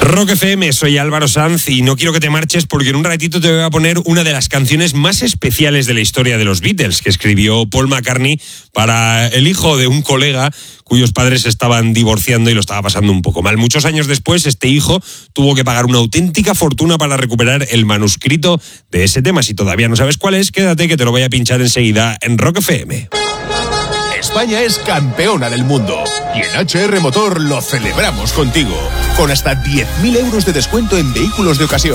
Rock FM, soy Álvaro Sanz y no quiero que te marches porque en un ratito te voy a poner una de las canciones más especiales de la historia de los Beatles, que escribió Paul McCartney para el hijo de un colega cuyos padres se estaban divorciando y lo estaba pasando un poco mal. Muchos años después, este hijo tuvo que pagar una auténtica fortuna para recuperar el manuscrito de ese tema. Si todavía no sabes cuál es, quédate que te lo voy a pinchar enseguida en Rock FM. España es campeona del mundo y en HR Motor lo celebramos contigo, con hasta 10.000 euros de descuento en vehículos de ocasión.